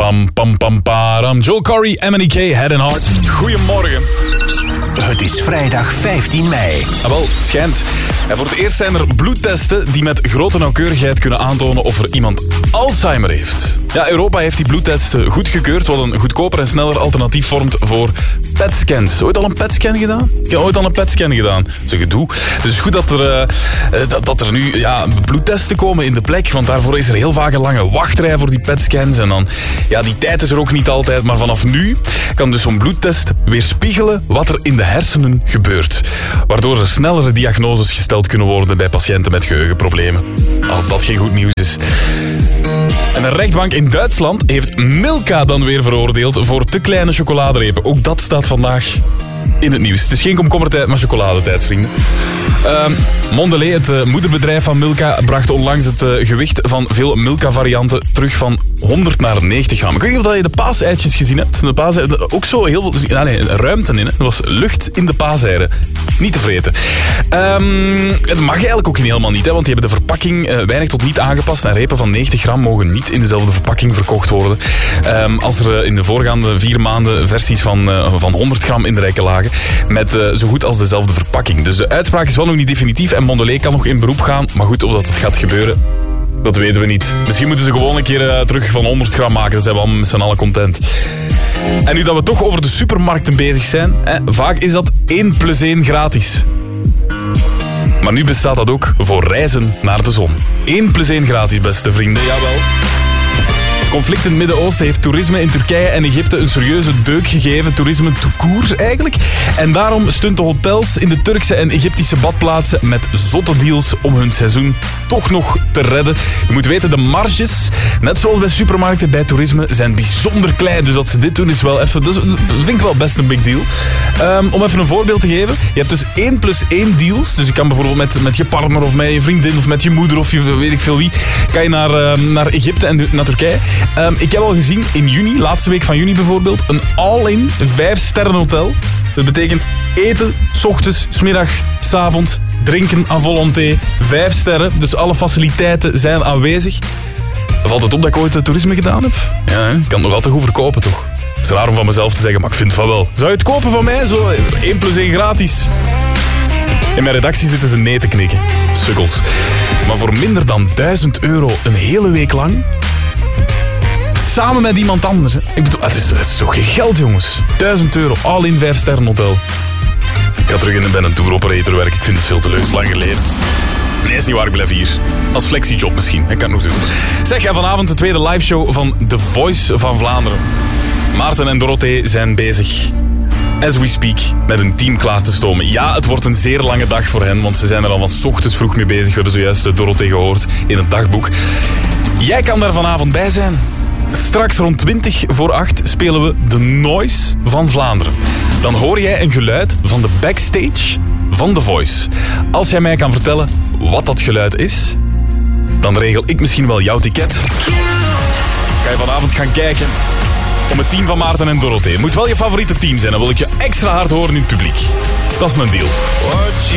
Pam, pam, pam, param. Joel Corey, MNEK, Head and Heart. Goedemorgen. Het is vrijdag 15 mei. Wel, het schijnt. En voor het eerst zijn er bloedtesten die met grote nauwkeurigheid kunnen aantonen of er iemand Alzheimer heeft. Ja, Europa heeft die bloedtesten goedgekeurd, wat een goedkoper en sneller alternatief vormt voor PET-scans. Ooit al een PET-scan gedaan? Ik heb ooit al een PET-scan gedaan. Dat is een gedoe. Dus het is goed dat er nu bloedtesten komen in de plek, want daarvoor is er heel vaak een lange wachtrij voor die PET-scans. En dan, ja, die tijd is er ook niet altijd, maar vanaf nu kan dus zo'n bloedtest weerspiegelen wat er in de hersenen gebeurt. Waardoor er snellere diagnoses gesteld kunnen worden bij patiënten met geheugenproblemen. Als dat geen goed nieuws is. En een rechtbank in Duitsland heeft Milka dan weer veroordeeld voor te kleine chocoladerepen. Ook dat staat vandaag in het nieuws. Het is geen komkommertijd, maar chocoladetijd, vrienden. Mondelez, het moederbedrijf van Milka, bracht onlangs het gewicht van veel Milka-varianten terug van 100 naar 90 gram. Ik weet niet of je de paaseitjes gezien hebt. De paaseitjes, ook zo heel ruimte in. Hè. Er was lucht in de paaseieren. Niet te vreten. Het mag eigenlijk ook helemaal niet, hè, want die hebben de verpakking weinig tot niet aangepast. En repen van 90 gram mogen niet in dezelfde verpakking verkocht worden. Als er in de voorgaande 4 maanden versies van 100 gram in de rekken lagen, met zo goed als dezelfde verpakking. Dus de uitspraak is wel nog niet definitief en Mondelez kan nog in beroep gaan. Maar goed, of dat het gaat gebeuren, dat weten we niet. Misschien moeten ze gewoon een keer terug van 100 gram maken. Dan zijn we allemaal met z'n allen content. En nu dat we toch over de supermarkten bezig zijn, vaak is dat 1 + 1 gratis. Maar nu bestaat dat ook voor reizen naar de zon. 1 + 1 gratis, beste vrienden, jawel. Het conflict in het Midden-Oosten heeft toerisme in Turkije en Egypte een serieuze deuk gegeven. Toerisme tout court eigenlijk. En daarom stunten hotels in de Turkse en Egyptische badplaatsen met zotte deals om hun seizoen toch nog te redden. Je moet weten, de marges, net zoals bij supermarkten, bij toerisme, zijn bijzonder klein. Dus dat ze dit doen is wel even, dat vind ik wel best een big deal. Om even een voorbeeld te geven. Je hebt dus 1 + 1 deals. Dus je kan bijvoorbeeld met je partner of met je vriendin of met je moeder of je weet ik veel wie, kan je naar Egypte en naar Turkije. Ik heb al gezien in juni, laatste week van juni bijvoorbeeld, een all-in 5-sterren hotel. Dat betekent eten, 's ochtends, 's middag, 's avonds, drinken à volonté, 5 sterren. Dus alle faciliteiten zijn aanwezig. Valt het op dat ik ooit toerisme gedaan heb? Ja, ik kan het nog altijd goed verkopen, toch? Het is raar om van mezelf te zeggen, maar ik vind van wel. Zou je het kopen van mij? Zo 1 + 1 gratis. In mijn redactie zitten ze nee te knikken. Sukkels. Maar voor minder dan €1000 een hele week lang, samen met iemand anders. Hè. Ik bedoel, het is toch geen geld, jongens. €1000, all in 5-sterren hotel. Ik ga terug bij een tour operator werken. Ik vind het veel te leuk. Het is lang geleden. Nee, is niet waar. Ik blijf hier. Als flexiejob misschien. Ik kan het nog doen. Zeg, vanavond de tweede liveshow van The Voice van Vlaanderen. Maarten en Dorothee zijn bezig, as we speak, met een team klaar te stomen. Ja, het wordt een zeer lange dag voor hen, want ze zijn er al van 's ochtends vroeg mee bezig. We hebben zojuist Dorothee gehoord in het dagboek. Jij kan daar vanavond bij zijn. Straks rond 7:20 spelen we The Noise van Vlaanderen. Dan hoor jij een geluid van de backstage van The Voice. Als jij mij kan vertellen wat dat geluid is, dan regel ik misschien wel jouw ticket. Kan je vanavond gaan kijken om het team van Maarten en Dorothee. Moet wel je favoriete team zijn, dan wil ik je extra hard horen in het publiek. Dat is een deal.